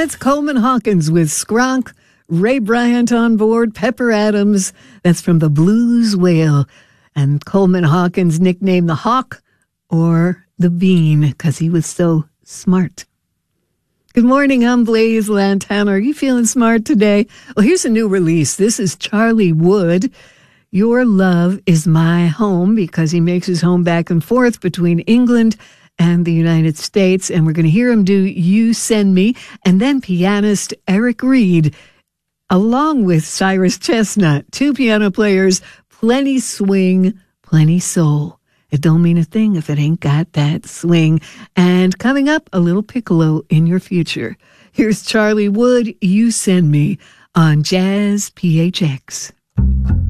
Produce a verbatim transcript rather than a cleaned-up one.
That's Coleman Hawkins with Skronk, Ray Bryant on board, Pepper Adams. That's from the Blues Whale. And Coleman Hawkins nicknamed the Hawk or the Bean because he was so smart. Good morning, I'm Blaze Lantana. Are you feeling smart today? Well, here's a new release. This is Charlie Wood. Your Love Is My Home, because he makes his home back and forth between England and the United States. And we're going to hear him do You Send Me. And then pianist Eric Reed, along with Cyrus Chestnut, two piano players, plenty swing, plenty soul. It don't mean a thing if it ain't got that swing. And coming up, a little piccolo in your future. Here's Charlie Wood, You Send Me, on Jazz P H X.